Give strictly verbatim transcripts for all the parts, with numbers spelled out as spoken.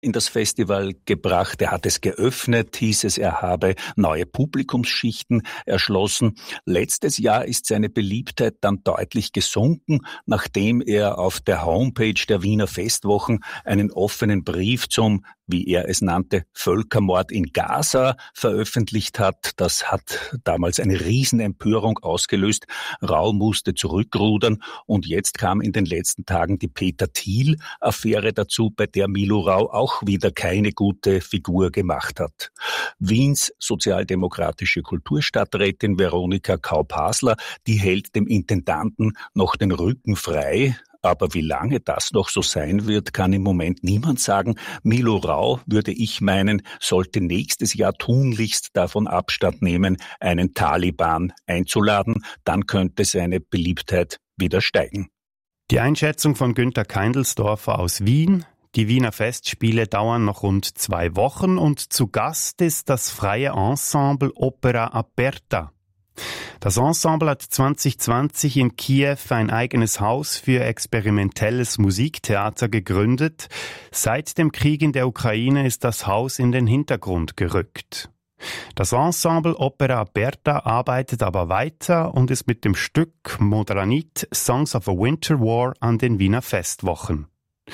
in das Festival gebracht. Er hat es geöffnet, hieß es, er habe neue Publikumsschichten erschlossen. Letztes Jahr ist seine Beliebtheit dann deutlich gesunken, nachdem er auf der Homepage der Wiener Festwochen einen offenen Brief zum, wie er es nannte, Völkermord in Gaza veröffentlicht hat. Das hat damals eine Riesenempörung ausgelöst. Rau musste zurückrudern und jetzt kam in den letzten Tagen die Peter-Thiel-Affäre dazu, bei der Milo Rau auch wieder keine gute Figur gemacht hat. Wiens sozialdemokratische Kulturstadträtin Veronika Kaup-Hasler, die hält dem Intendanten noch den Rücken frei. Aber wie lange das noch so sein wird, kann im Moment niemand sagen. Milo Rau, würde ich meinen, sollte nächstes Jahr tunlichst davon Abstand nehmen, einen Taliban einzuladen. Dann könnte seine Beliebtheit wieder steigen. Die Einschätzung von Günther Keindelsdorfer aus Wien. Die Wiener Festspiele dauern noch rund zwei Wochen und zu Gast ist das freie Ensemble Opera Aperta. Das Ensemble hat zwanzig zwanzig in Kiew ein eigenes Haus für experimentelles Musiktheater gegründet. Seit dem Krieg in der Ukraine ist das Haus in den Hintergrund gerückt. Das Ensemble Opera Aperta arbeitet aber weiter und ist mit dem Stück Modranit Songs of a Winter War an den Wiener Festwochen.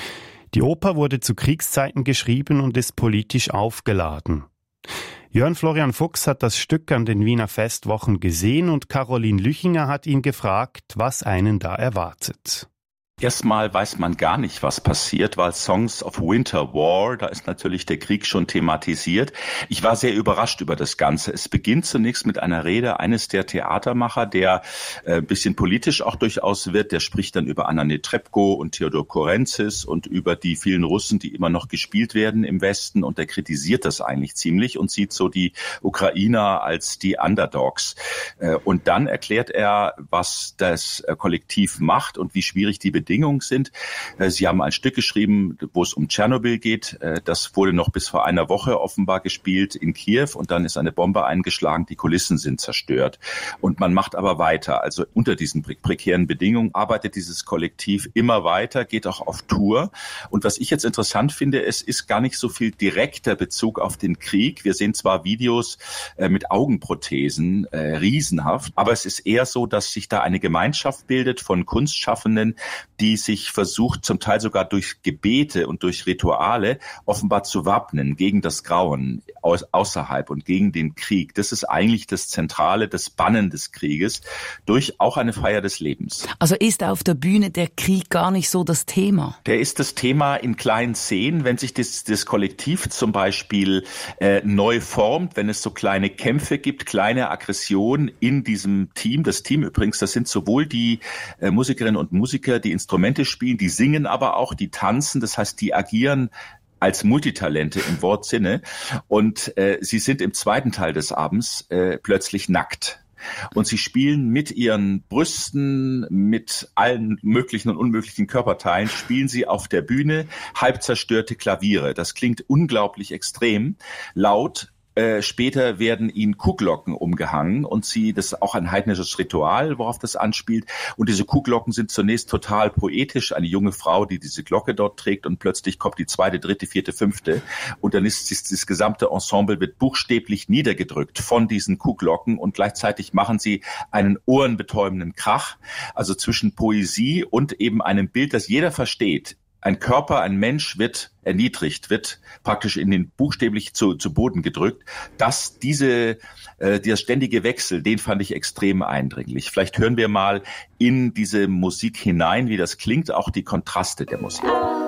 Die Oper wurde zu Kriegszeiten geschrieben und ist politisch aufgeladen. Jörn Florian Fuchs hat das Stück an den Wiener Festwochen gesehen und Caroline Lüchinger hat ihn gefragt, was einen da erwartet. Erstmal weiß man gar nicht, was passiert, weil Songs of Winter War, da ist natürlich der Krieg schon thematisiert. Ich war sehr überrascht über das Ganze. Es beginnt zunächst mit einer Rede eines der Theatermacher, der äh, ein bisschen politisch auch durchaus wird. Der spricht dann über Anna Netrebko und Theodor Korenzis und über die vielen Russen, die immer noch gespielt werden im Westen. Und der kritisiert das eigentlich ziemlich und sieht so die Ukrainer als die Underdogs. Äh, und dann erklärt er, was das äh, Kollektiv macht und wie schwierig die Bedingungen Bedingungen sind. Sie haben ein Stück geschrieben, wo es um Tschernobyl geht. Das wurde noch bis vor einer Woche offenbar gespielt in Kiew und dann ist eine Bombe eingeschlagen, die Kulissen sind zerstört. Und man macht aber weiter. Also unter diesen prekären Bedingungen arbeitet dieses Kollektiv immer weiter, geht auch auf Tour. Und was ich jetzt interessant finde, es ist gar nicht so viel direkter Bezug auf den Krieg. Wir sehen zwar Videos mit Augenprothesen, äh, riesenhaft, aber es ist eher so, dass sich da eine Gemeinschaft bildet von Kunstschaffenden, die sich versucht, zum Teil sogar durch Gebete und durch Rituale offenbar zu wappnen gegen das Grauen außerhalb und gegen den Krieg. Das ist eigentlich das Zentrale, das Bannen des Krieges durch auch eine Feier des Lebens. Also ist auf der Bühne der Krieg gar nicht so das Thema? Der ist das Thema in kleinen Szenen, wenn sich das, das Kollektiv zum Beispiel äh, neu formt, wenn es so kleine Kämpfe gibt, kleine Aggressionen in diesem Team. Das Team übrigens, das sind sowohl die äh, Musikerinnen und Musiker, die Instrumente spielen, die singen aber auch, die tanzen, das heißt, die agieren als Multitalente im Wortsinne und äh, sie sind im zweiten Teil des Abends äh, plötzlich nackt. Und sie spielen mit ihren Brüsten, mit allen möglichen und unmöglichen Körperteilen, spielen sie auf der Bühne halb zerstörte Klaviere. Das klingt unglaublich extrem, laut. Äh, später werden ihnen Kuhglocken umgehangen und sie, das ist auch ein heidnisches Ritual, worauf das anspielt. Und diese Kuhglocken sind zunächst total poetisch. Eine junge Frau, die diese Glocke dort trägt und plötzlich kommt die zweite, dritte, vierte, fünfte. Und dann ist das, das gesamte Ensemble wird buchstäblich niedergedrückt von diesen Kuhglocken und gleichzeitig machen sie einen ohrenbetäubenden Krach. Also zwischen Poesie und eben einem Bild, das jeder versteht. Ein Körper, ein Mensch wird erniedrigt, wird praktisch in den buchstäblich zu, zu Boden gedrückt. Das, diese, äh, der ständige Wechsel, den fand ich extrem eindringlich. Vielleicht hören wir mal in diese Musik hinein, wie das klingt, auch die Kontraste der Musik.